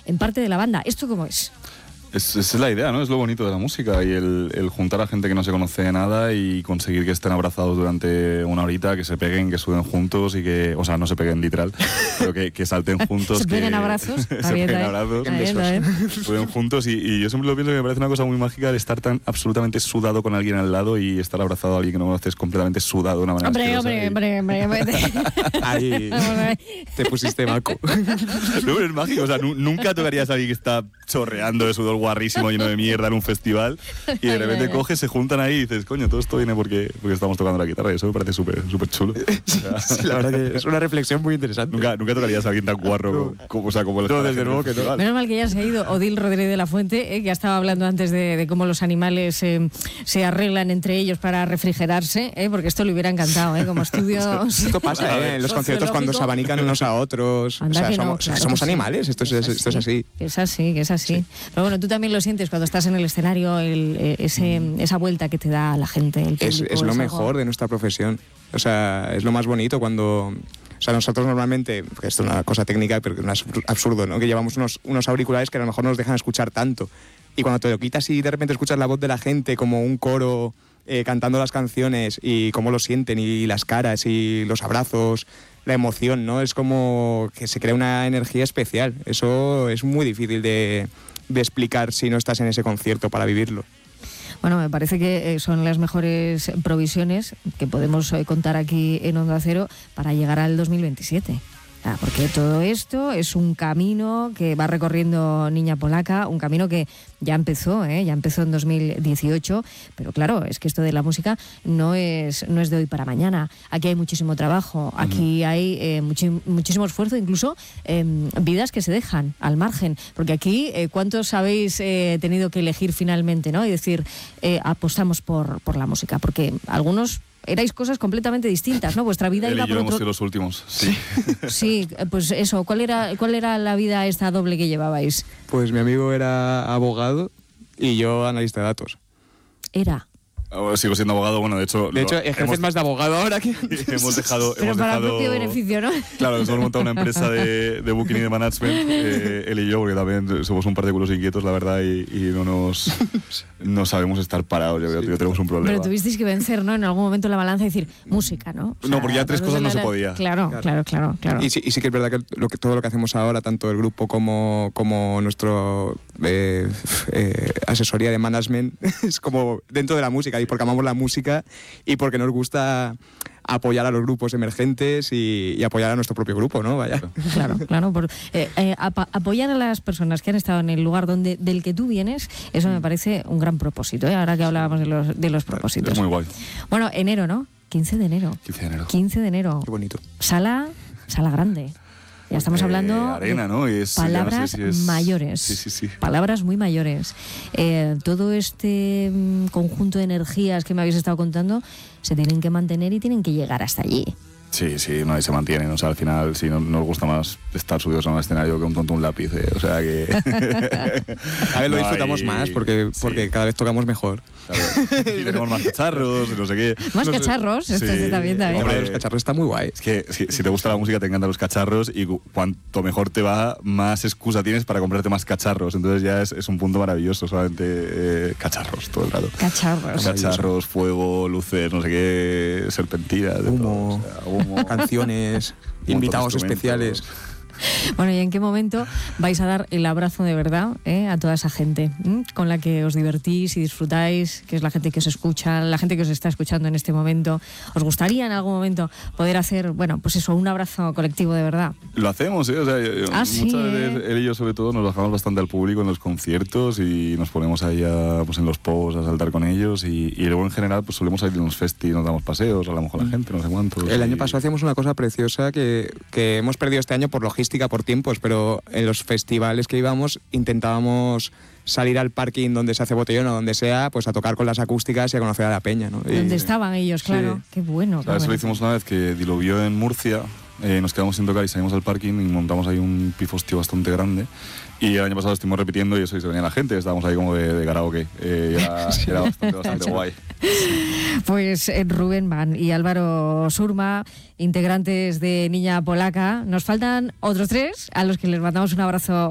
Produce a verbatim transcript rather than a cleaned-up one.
en parte de la banda. ¿Esto cómo es? Es, es la idea, ¿no? Es lo bonito de la música y el, el juntar a gente que no se conoce de nada y conseguir que estén abrazados durante una horita, que se peguen, que suden juntos y que, o sea, no se peguen literal, pero que, que salten juntos. Se peguen que, abrazos. se peguen abrazos, suden juntos y, y yo siempre lo pienso que me parece una cosa muy mágica el estar tan absolutamente sudado con alguien al lado y estar abrazado a alguien que no conoces completamente sudado de una manera Hombre, hombre, hombre, hombre, hombre. Ahí te pusiste maco. No, es mágico, o sea, nu- nunca tocarías a alguien que está chorreando de sudor guarrísimo, lleno de mierda en un festival y de repente coges, se juntan ahí y dices, coño, todo esto viene porque, porque estamos tocando la guitarra y eso me parece súper súper chulo. O sea, sí, la verdad que es una reflexión muy interesante. Nunca, nunca tocarías a alguien tan guarro no. como, o sea, como el no, desde luego que no. Menos mal que ya se ha ido Odil Rodríguez de la Fuente, eh, que estaba hablando antes de, de cómo los animales eh, se arreglan entre ellos para refrigerarse, eh, porque esto le hubiera encantado, eh, como estudio. Esto pasa eh, en los conciertos cuando se abanican unos a otros. Anda, o sea, que somos, no, claro somos que sí. animales, esto es, es, esto es así. Es así, que es así. Sí. Pero bueno, tú también lo sientes cuando estás en el escenario, el, ese, esa vuelta que te da la gente, el público. Es, es lo es mejor algo... de nuestra profesión. O sea, es lo más bonito cuando... O sea, nosotros normalmente, porque esto es una cosa técnica, pero que es absurdo, ¿no? Que llevamos unos, unos auriculares que a lo mejor no nos dejan escuchar tanto. Y cuando te lo quitas y de repente escuchas la voz de la gente como un coro eh, cantando las canciones y cómo lo sienten y las caras y los abrazos, la emoción, ¿no? Es como que se crea una energía especial. Eso es muy difícil de, de explicar si no estás en ese concierto para vivirlo. Bueno, me parece que son las mejores provisiones que podemos contar aquí en Onda Cero para llegar al dos mil veintisiete. Porque todo esto es un camino que va recorriendo Niña Polaca, un camino que ya empezó, ¿eh? ya empezó en dos mil dieciocho, pero claro, es que esto de la música no es, no es de hoy para mañana. Aquí hay muchísimo trabajo, aquí uh-huh. hay eh, muchi- muchísimo esfuerzo, incluso eh, vidas que se dejan al margen, porque aquí, eh, ¿cuántos habéis eh, tenido que elegir finalmente, ¿no? Y decir, eh, apostamos por, por la música? Porque algunos... erais cosas completamente distintas, ¿no? Vuestra vida Él iba y yo por hemos otro... sido los últimos, sí. Sí, pues eso, ¿cuál era, cuál era la vida esta doble que llevabais? Pues mi amigo era abogado y yo analista de datos. Era... Sigo siendo abogado, bueno, de hecho... De hecho, ejerces hemos, más de abogado ahora que... hemos dejado... Pero hemos para dejado, propio beneficio, ¿no? Claro, hemos montado una empresa de, de booking y de management, eh, él y yo, porque también somos un par de culos inquietos, la verdad, y, y no nos... no sabemos estar parados, yo creo que tenemos un problema. Pero tuvisteis que vencer, ¿no? En algún momento la balanza y decir, música, ¿no? O sea, no, porque ya tres cosas no se podía. Claro, claro, claro, claro. Y sí, y sí que es verdad que, lo que todo lo que hacemos ahora, tanto el grupo como, como nuestro eh, eh, asesoría de management, es como dentro de la música, y porque amamos la música y porque nos gusta apoyar a los grupos emergentes y, y apoyar a nuestro propio grupo, ¿no? Vaya. Claro, claro. Por, eh, eh, ap- apoyar a las personas que han estado en el lugar donde del que tú vienes, eso me parece un gran propósito, ¿eh? Ahora que hablábamos de los, de los propósitos. Es muy guay. Bueno, enero, ¿no? quince de enero. quince de enero. quince de enero. Qué bonito. Sala, sala grande. Ya estamos hablando eh, arena, ¿no? Y es, palabras no sé si es... mayores, sí, sí, sí. palabras muy mayores. Eh, todo este mm, conjunto de energías que me habéis estado contando se tienen que mantener y tienen que llegar hasta allí. Sí, sí, nadie se mantiene, o sea, al final sí, no, nos gusta más estar subidos en un escenario que un tonto un lápiz, eh, o sea que... Cada vez lo disfrutamos no hay... más porque, porque sí. cada vez tocamos mejor. Claro. Y tenemos más cacharros, no sé qué. Más no cacharros, sé. esto sí. también, también. Hombre, los cacharros está muy guay. Es que si, si te gusta la música te encantan los cacharros y cuanto mejor te va, más excusa tienes para comprarte más cacharros, entonces ya es, es un punto maravilloso, solamente eh, cacharros todo el rato. Cacharros. Cacharros, fuego, luces, no sé qué, serpentinas, de humo, todo, o sea, humo. Canciones, invitados especiales. Bueno, ¿y en qué momento vais a dar el abrazo de verdad eh, a toda esa gente ¿eh? con la que os divertís y disfrutáis, que es la gente que os escucha, la gente que os está escuchando en este momento? ¿Os gustaría en algún momento poder hacer, bueno, pues eso, un abrazo colectivo de verdad? Lo hacemos, ¿eh? O sea, yo, ¿Ah, muchas sí, veces eh? él y yo sobre todo nos bajamos bastante al público en los conciertos y nos ponemos ahí a, pues en los posts a saltar con ellos y, y luego en general pues solemos ir en los festis, nos damos paseos, hablamos con la gente, no sé cuántos. El y... año pasado hacíamos una cosa preciosa que, que hemos perdido este año por logística, por tiempos, pero en los festivales que íbamos intentábamos salir al parking donde se hace botellón o donde sea, pues a tocar con las acústicas y a conocer a la peña, ¿no? Donde y, estaban ellos, claro. Sí. Qué bueno. O sea, qué eso bueno. lo hicimos una vez que diluvió en Murcia, eh, nos quedamos sin tocar y salimos al parking y montamos ahí un pifostio bastante grande. Y el año pasado estuvimos repitiendo y eso, y se venía la gente, estábamos ahí como de, de karaoke, eh, y era, sí. era bastante, bastante guay. Pues eh, Rubén Van y Álvaro Surma, integrantes de Niña Polaca, nos faltan otros tres a los que les mandamos un abrazo